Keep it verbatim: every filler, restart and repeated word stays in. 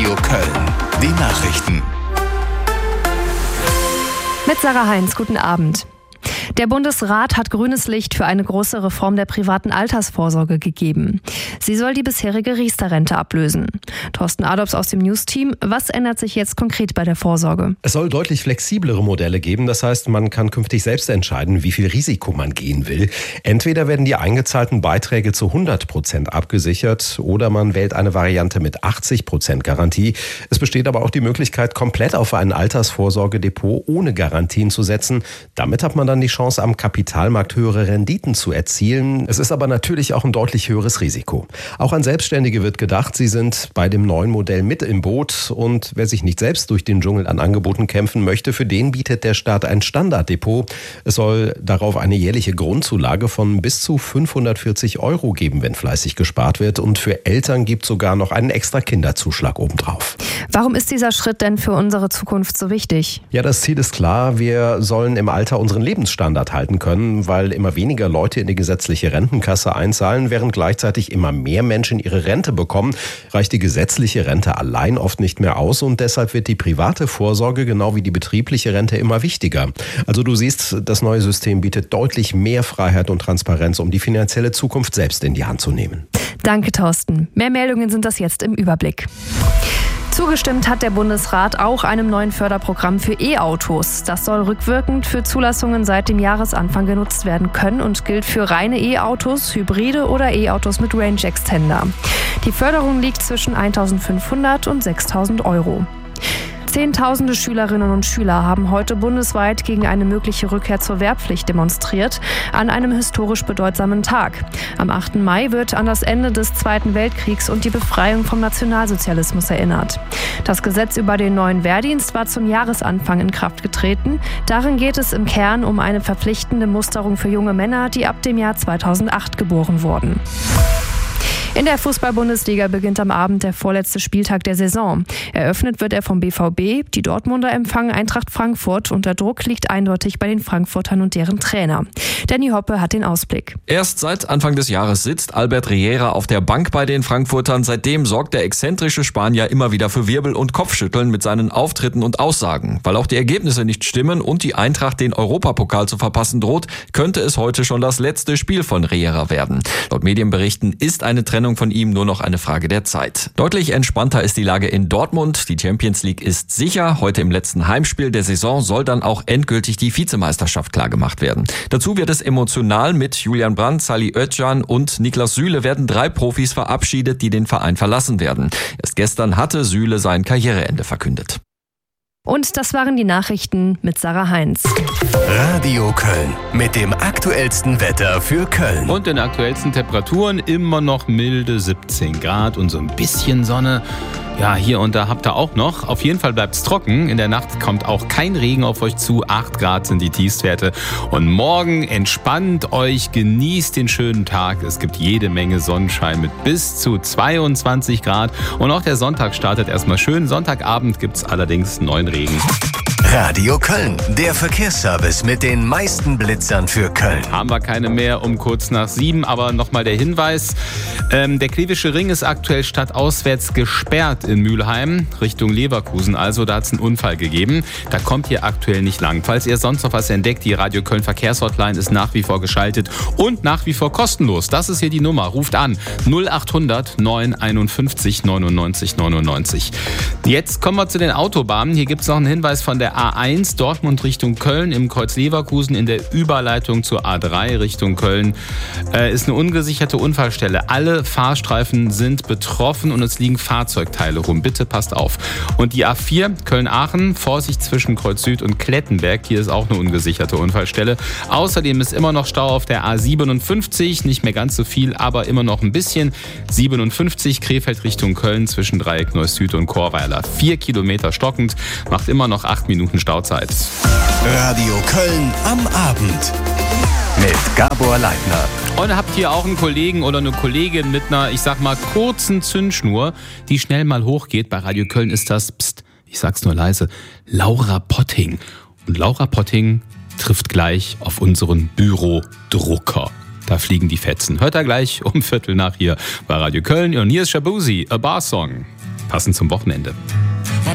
Radio Köln. Die Nachrichten. Mit Sarah Heinz, guten Abend. Der Bundesrat hat grünes Licht für eine große Reform der privaten Altersvorsorge gegeben. Sie soll die bisherige Riester-Rente ablösen. Thorsten Adobs aus dem News-Team. Was ändert sich jetzt konkret bei der Vorsorge? Es soll deutlich flexiblere Modelle geben. Das heißt, man kann künftig selbst entscheiden, wie viel Risiko man gehen will. Entweder werden die eingezahlten Beiträge zu hundert Prozent abgesichert oder man wählt eine Variante mit achtzig Prozent Garantie. Es besteht aber auch die Möglichkeit, komplett auf ein Altersvorsorgedepot ohne Garantien zu setzen. Damit hat man dann die Chance, am Kapitalmarkt höhere Renditen zu erzielen. Es ist aber natürlich auch ein deutlich höheres Risiko. Auch an Selbstständige wird gedacht, sie sind bei dem neuen Modell mit im Boot. Und wer sich nicht selbst durch den Dschungel an Angeboten kämpfen möchte, für den bietet der Staat ein Standarddepot. Es soll darauf eine jährliche Grundzulage von bis zu fünfhundertvierzig Euro geben, wenn fleißig gespart wird. Und für Eltern gibt es sogar noch einen extra Kinderzuschlag obendrauf. Warum ist dieser Schritt denn für unsere Zukunft so wichtig? Ja, das Ziel ist klar. Wir sollen im Alter unseren Lebensstandard halten können, weil immer weniger Leute in die gesetzliche Rentenkasse einzahlen, während gleichzeitig immer mehr Menschen ihre Rente bekommen, reicht die gesetzliche Rente allein oft nicht mehr aus und deshalb wird die private Vorsorge genau wie die betriebliche Rente immer wichtiger. Also du siehst, das neue System bietet deutlich mehr Freiheit und Transparenz, um die finanzielle Zukunft selbst in die Hand zu nehmen. Danke, Thorsten. Mehr Meldungen sind das jetzt im Überblick. Zugestimmt hat der Bundesrat auch einem neuen Förderprogramm für E-Autos. Das soll rückwirkend für Zulassungen seit dem Jahresanfang genutzt werden können und gilt für reine E-Autos, Hybride oder E-Autos mit Range Extender. Die Förderung liegt zwischen eintausendfünfhundert und sechstausend Euro. Zehntausende Schülerinnen und Schüler haben heute bundesweit gegen eine mögliche Rückkehr zur Wehrpflicht demonstriert, an einem historisch bedeutsamen Tag. Am achten Mai wird an das Ende des Zweiten Weltkriegs und die Befreiung vom Nationalsozialismus erinnert. Das Gesetz über den neuen Wehrdienst war zum Jahresanfang in Kraft getreten. Darin geht es im Kern um eine verpflichtende Musterung für junge Männer, die ab dem Jahr zweitausendacht geboren wurden. In der Fußball-Bundesliga beginnt am Abend der vorletzte Spieltag der Saison. Eröffnet wird er vom B V B. Die Dortmunder empfangen Eintracht Frankfurt und der Druck liegt eindeutig bei den Frankfurtern und deren Trainer. Danny Hoppe hat den Ausblick. Erst seit Anfang des Jahres sitzt Albert Riera auf der Bank bei den Frankfurtern. Seitdem sorgt der exzentrische Spanier immer wieder für Wirbel und Kopfschütteln mit seinen Auftritten und Aussagen. Weil auch die Ergebnisse nicht stimmen und die Eintracht den Europapokal zu verpassen droht, könnte es heute schon das letzte Spiel von Riera werden. Laut Medienberichten ist eine Trennung von ihm nur noch eine Frage der Zeit. Deutlich entspannter ist die Lage in Dortmund. Die Champions League ist sicher. Heute im letzten Heimspiel der Saison soll dann auch endgültig die Vizemeisterschaft klargemacht werden. Dazu wird es emotional. Mit Julian Brandt, Salih Özcan und Niklas Süle werden drei Profis verabschiedet, die den Verein verlassen werden. Erst gestern hatte Süle sein Karriereende verkündet. Und das waren die Nachrichten mit Sarah Heinz. Radio Köln mit dem aktuellsten Wetter für Köln. Und den aktuellsten Temperaturen immer noch milde siebzehn Grad und so ein bisschen Sonne. Ja, hier und da habt ihr auch noch. Auf jeden Fall bleibt's trocken. In der Nacht kommt auch kein Regen auf euch zu. acht Grad sind die Tiefstwerte. Und morgen entspannt euch, genießt den schönen Tag. Es gibt jede Menge Sonnenschein mit bis zu zweiundzwanzig Grad. Und auch der Sonntag startet erstmal schön. Sonntagabend gibt's allerdings neuen Regen. Radio Köln, der Verkehrsservice mit den meisten Blitzern für Köln. Haben wir keine mehr um kurz nach sieben, aber nochmal der Hinweis. Ähm, der Klevische Ring ist aktuell stadtauswärts gesperrt in Mülheim, Richtung Leverkusen. Also da hat es einen Unfall gegeben. Da kommt ihr aktuell nicht lang. Falls ihr sonst noch was entdeckt, die Radio Köln Verkehrshotline ist nach wie vor geschaltet und nach wie vor kostenlos. Das ist hier die Nummer. Ruft an null achthundert neun einundfünfzig neunundneunzig neunundneunzig. Jetzt kommen wir zu den Autobahnen. Hier gibt es noch einen Hinweis von der A eins Dortmund Richtung Köln im Kreuz Leverkusen in der Überleitung zur A drei Richtung Köln äh, ist eine ungesicherte Unfallstelle. Alle Fahrstreifen sind betroffen und es liegen Fahrzeugteile rum. Bitte passt auf. Und die A vier Köln-Aachen, Vorsicht zwischen Kreuz Süd und Klettenberg. Hier ist auch eine ungesicherte Unfallstelle. Außerdem ist immer noch Stau auf der A siebenundfünfzig. Nicht mehr ganz so viel, aber immer noch ein bisschen. siebenundfünfzig Krefeld Richtung Köln zwischen Dreieck Neuss Süd und Chorweiler. Vier Kilometer stockend, macht immer noch acht Minuten Stauzeit. Radio Köln am Abend mit Gabor Leitner. Und habt ihr auch einen Kollegen oder eine Kollegin mit einer, ich sag mal, kurzen Zündschnur, die schnell mal hochgeht? Bei Radio Köln ist das, pst, ich sag's nur leise, Laura Potting. Und Laura Potting trifft gleich auf unseren Bürodrucker. Da fliegen die Fetzen. Hört er gleich um Viertel nach hier bei Radio Köln. Und hier ist Shabuzi, A Bar Song. passend zum Wochenende.